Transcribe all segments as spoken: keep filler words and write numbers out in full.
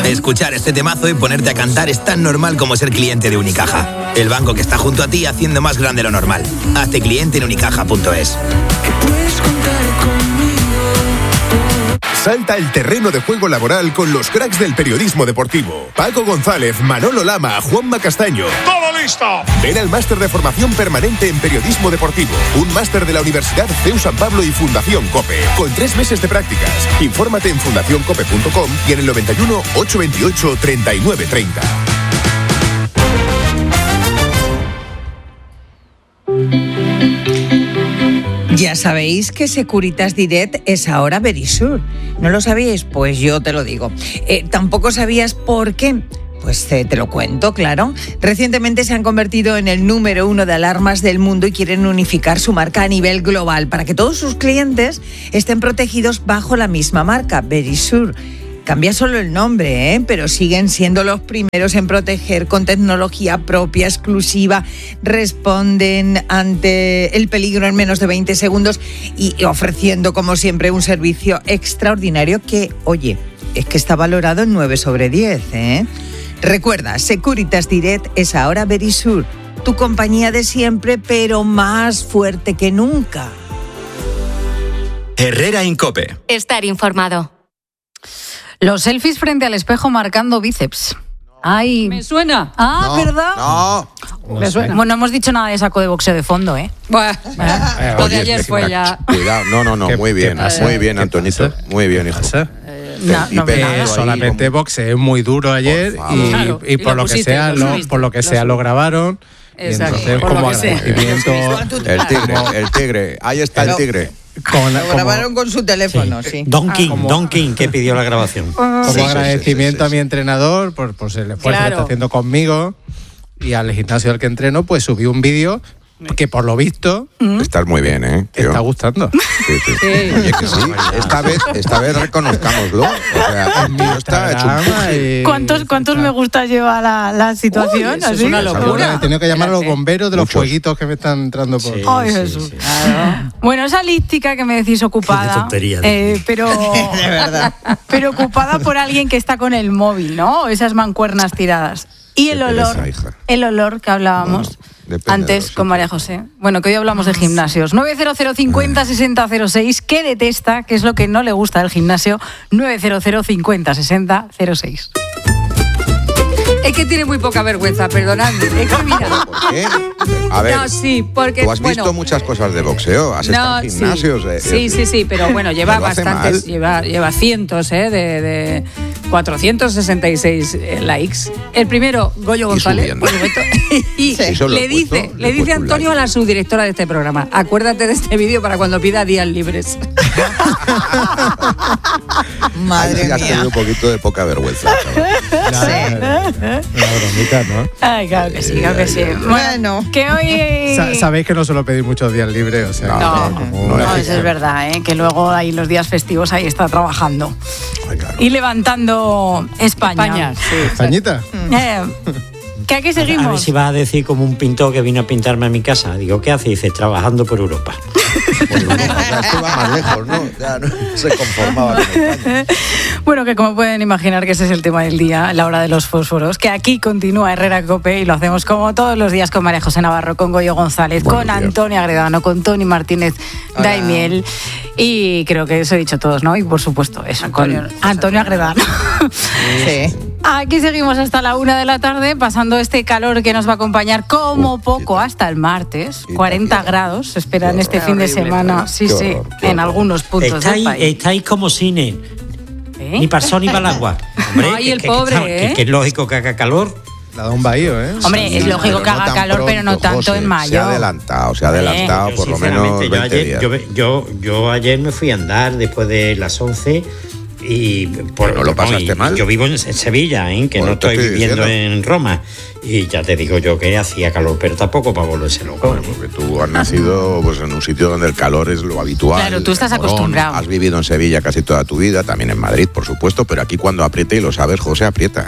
Escuchar este temazo y ponerte a cantar es tan normal como ser cliente de Unicaja. El banco que está junto a ti haciendo más grande lo normal. Hazte cliente en unicaja punto es. Salta al terreno de juego laboral con los cracks del periodismo deportivo. Paco González, Manolo Lama, Juanma Castaño. ¡Todo listo! Ven al máster de formación permanente en periodismo deportivo. Un máster de la Universidad C E U San Pablo y Fundación COPE. Con tres meses de prácticas. Infórmate en fundación cope punto com y en el noventa y uno, ochocientos veintiocho, treinta y nueve treinta. Ya sabéis que Securitas Direct es ahora Verisure. ¿No lo sabíais? Pues yo te lo digo. Eh, ¿Tampoco sabías por qué? Pues eh, te lo cuento, claro. Recientemente se han convertido en el número uno de alarmas del mundo y quieren unificar su marca a nivel global para que todos sus clientes estén protegidos bajo la misma marca, Verisure. Cambia solo el nombre, ¿eh? Pero siguen siendo los primeros en proteger con tecnología propia, exclusiva, responden ante el peligro en menos de veinte segundos y ofreciendo, como siempre, un servicio extraordinario que, oye, es que está valorado en nueve sobre diez, ¿eh? Recuerda, Securitas Direct es ahora Verisure, tu compañía de siempre, pero más fuerte que nunca. Herrera Incope. Estar informado. Los selfies frente al espejo marcando bíceps. Ay. Me suena. Ah, no, ¿verdad? No. Me suena. Bueno, no hemos dicho nada de saco de boxeo de fondo, ¿eh? Bueno, ¿Eh? lo de ayer fue ya. Cuidado, no, no, no, muy bien, muy bien, Antonito. Muy bien, hijo. No, no me nada. Solamente boxeo muy duro ayer y, Claro, y, y por y lo lo que pusiste, sea, lo lo, subiste, por lo que lo sea lo grabaron. Exacto, Y entonces, por lo como que sea. agradecimiento. El tigre, el tigre. Ahí está el tigre. Con, Lo como, grabaron con su teléfono, sí. Don King, como- Don King que pidió la grabación. como Sí, sí, agradecimiento sí, sí, sí, a mi entrenador por, por el esfuerzo Claro. que está haciendo conmigo y al gimnasio al que entreno, pues subí un vídeo que por lo visto Estás muy bien, ¿eh? te tío? está gustando. Sí, sí. Sí. Oye, que sí. Esta vez, esta vez reconozcámoslo. O sea, el mío está hecho un Programa y- ¿Cuántos, cuántos me gusta lleva la, la situación? Uy, eso es así? una locura. He tenido que llamar a los bomberos de los Muchos. fueguitos que me están entrando por... Sí, Ay, sí, Jesús. sí. Bueno, esa lística que me decís ocupada, Qué tontería de- eh, pero, De verdad. pero ocupada por alguien que está con el móvil, ¿no? Esas mancuernas tiradas. Y el Qué olor, pereza, hija. el olor que hablábamos Bueno, depende de antes los con María José. Bueno, que hoy hablamos de gimnasios. nueve cero cero cincuenta sesenta cero seis. ¿Qué detesta? ¿Qué es lo que no le gusta del gimnasio? nueve cero cero cincuenta sesenta cero seis. Es que tiene muy poca vergüenza, perdonadme. Es que mira. ¿Por qué? A ver, No, sí, porque. tú has visto bueno, muchas cosas de boxeo, has estado en sí. gimnasios. eh, Sí, eh, sí, sí, pero bueno, lleva lo hace bastantes, mal. lleva, lleva cientos, ¿eh? De, de cuatrocientos sesenta y seis likes. El primero, Goyo Y González, subiendo. por supuesto. Y Sí. Eso lo le he dice, puesto, le he dice puesto un Antonio a like. la subdirectora de este programa, acuérdate de este vídeo para cuando pida días libres. Ahí Madre sí has tenido mía. un poquito de poca vergüenza, chaval. Una bromita, ¿no? Ay, claro que sí, claro que sí. Bueno. Que hoy... Sa- Sabéis que no suelo pedir muchos días libres, o sea, No, que no, como no, una No, eso ficción. es verdad, ¿eh? Que luego ahí los días festivos ahí está trabajando Ay, claro. y levantando España. España, sí. ¿Españita? Eh, ¿Que aquí A ver seguimos? si vas a decir como un pintor que vino a pintarme a mi casa. Digo, ¿qué hace? Dice, trabajando por Europa. Pues, o sea, es que va más lejos, ¿no? Ya no se conformaba con España. Bueno, que como pueden imaginar que ese es el tema del día, la hora de los fósforos, que aquí continúa Herrera Cope y lo hacemos como todos los días con María José Navarro, con Goyo González, Buenos con días. Antonio Agredano, con Tony Martínez Hola. Daimiel y creo que eso he dicho todos, ¿no? Y por supuesto eso, Antonio- con Antonio Agredano. Sí. Aquí seguimos hasta la una de la tarde, pasando este calor que nos va a acompañar como Uf, poco quita. hasta el martes. Quita, cuarenta quita. grados se esperan Qué este horror. fin de Horrible, semana. horrible. Sí, Qué sí, horror, qué en horror. algunos puntos del Estáis, país. estáis como cine. ¿Eh? Ni para el sol ni para el agua. Hombre, Ay, el que- que- pobre, que- ¿eh? que es lógico que haga calor. La da un bahío, ¿eh? Hombre, es lógico Pero que no haga tan calor, pero no pronto, tanto José. en mayo. Se ha adelantado, se ha adelantado Yo, por lo menos sinceramente, yo veinte ayer, días. yo, yo, yo ayer me fui a andar después de las once y... Por, ¿No lo pasaste y mal? Yo vivo en, en Sevilla, ¿eh? que Bueno, no te estoy, estoy viviendo diciendo. en Roma. Y ya te digo yo que hacía calor, pero tampoco para volverse loco. Bueno, porque tú has nacido pues, en un sitio donde el calor es lo habitual. Claro, tú estás en Morón, acostumbrado. Has vivido en Sevilla casi toda tu vida, también en Madrid, por supuesto, pero aquí cuando aprieta, y lo sabes, José, aprieta. ¿eh?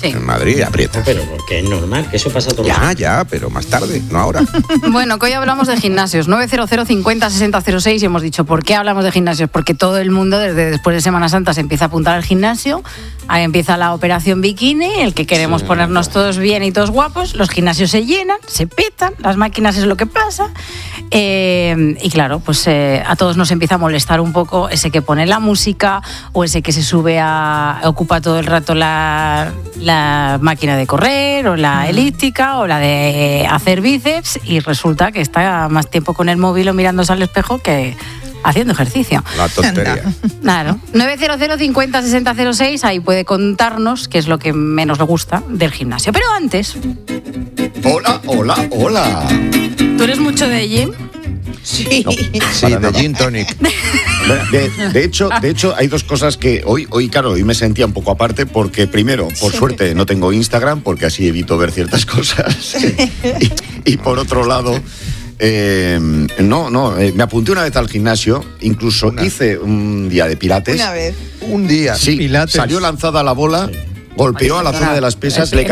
Sí. En Madrid aprieta. No, pero porque es normal, que eso pasa todo. Ya, ya, pero más tarde, no ahora. Bueno, que hoy hablamos de gimnasios. nueve cero cero cincuenta sesenta cero seis y hemos dicho, ¿por qué hablamos de gimnasios? Porque todo el mundo desde después de Semana Santa se empieza a apuntar al gimnasio. Ahí empieza la operación bikini, el que queremos sí, ponernos todos bien y todos guapos. Los gimnasios se llenan, se petan, las máquinas es lo que pasa. Eh, y claro, pues eh, a todos nos empieza a molestar un poco ese que pone la música o ese que se sube a... ocupa todo el rato la, la máquina de correr o la elíptica o la de hacer bíceps y resulta que está más tiempo con el móvil o mirándose al espejo que haciendo ejercicio. La tontería. Claro. nueve cero cero cincuenta sesenta cero seis, ahí puede contarnos qué es lo que menos le gusta del gimnasio. Pero antes... Hola, hola, hola. ¿Tú eres mucho de gym? Sí. No, sí, de gin tonic. De, de hecho, de hecho, hay dos cosas que hoy, hoy, claro, hoy me sentía un poco aparte porque, primero, por suerte, no tengo Instagram porque así evito ver ciertas cosas. y, y por otro lado, eh, no, no, eh, me apunté una vez al gimnasio, incluso una. hice un día de pilates. Una vez. Un día. Sí, Pilates. Salió lanzada la bola, golpeó a la zona de las pesas, le